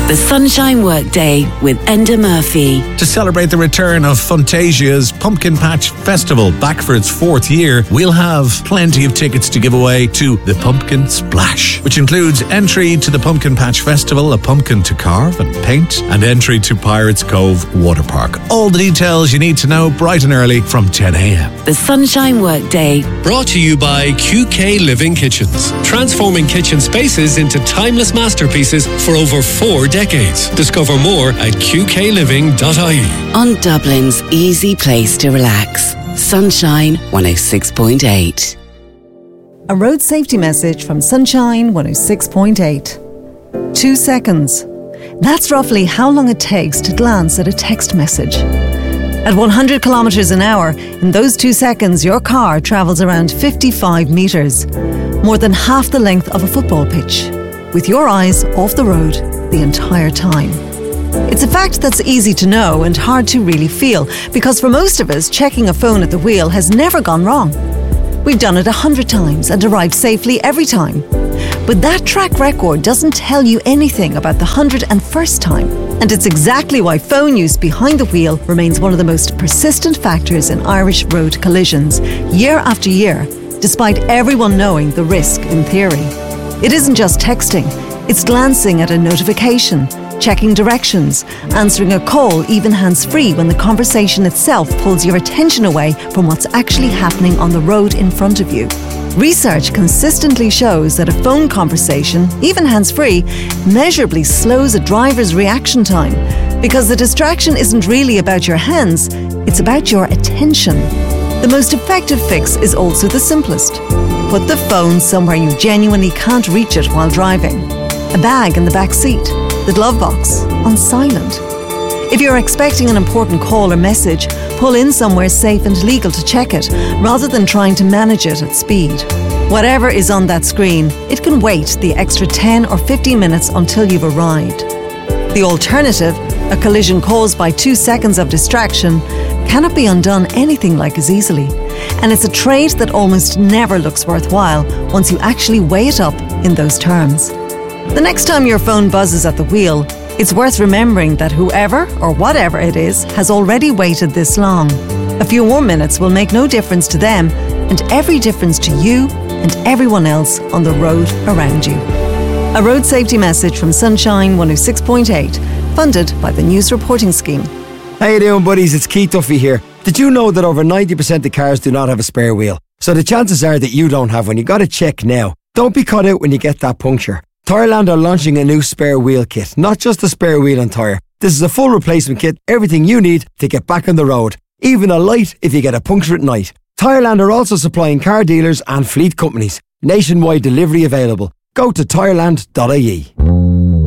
The Sunshine Workday with Enda Murphy. To celebrate the return of Fantasia's Pumpkin Patch Festival back for its 4th year, we'll have plenty of tickets to give away to the Pumpkin Splash, which includes entry to the Pumpkin Patch Festival, a pumpkin to carve and paint, and entry to Pirates Cove Water Park. All the details you need to know bright and early from 10 a.m. The Sunshine Workday. Brought to you by QK Living Kitchens. Transforming kitchen spaces into timeless masterpieces for over 4 decades. Discover more at qkliving.ie. On Dublin's easy place to relax. Sunshine 106.8. A road safety message from Sunshine 106.8. 2 seconds. That's roughly how long it takes to glance at a text message. At 100 kilometres an hour, in those 2 seconds, your car travels around 55 metres, more than half the length of a football pitch, with your eyes off the road the entire time. It's a fact that's easy to know and hard to really feel, because for most of us, checking a phone at the wheel has never gone wrong. We've done it 100 times and arrived safely every time. But that track record doesn't tell you anything about the 101st time. And it's exactly why phone use behind the wheel remains one of the most persistent factors in Irish road collisions, year after year, despite everyone knowing the risk in theory. It isn't just texting, it's glancing at a notification, checking directions, answering a call even hands-free when the conversation itself pulls your attention away from what's actually happening on the road in front of you. Research consistently shows that a phone conversation, even hands-free, measurably slows a driver's reaction time, because the distraction isn't really about your hands, it's about your attention. The most effective fix is also the simplest. Put the phone somewhere you genuinely can't reach it while driving. A bag in the back seat, the glove box, on silent. If you're expecting an important call or message, pull in somewhere safe and legal to check it, rather than trying to manage it at speed. Whatever is on that screen, it can wait the extra 10 or 15 minutes until you've arrived. The alternative, a collision caused by 2 seconds of distraction, cannot be undone anything like as easily. And it's a trade that almost never looks worthwhile once you actually weigh it up in those terms. The next time your phone buzzes at the wheel, it's worth remembering that whoever or whatever it is has already waited this long. A few more minutes will make no difference to them, and every difference to you and everyone else on the road around you. A road safety message from Sunshine 106.8, funded by the News Reporting Scheme. How you doing, buddies? It's Keith Duffy here. Did you know that over 90% of cars do not have a spare wheel? So the chances are that you don't have one. You got to check now. Don't be caught out when you get that puncture. Tyreland are launching a new spare wheel kit, not just a spare wheel and tyre. This is a full replacement kit, everything you need to get back on the road. Even a light if you get a puncture at night. Tyreland are also supplying car dealers and fleet companies. Nationwide delivery available. Go to tyreland.ie.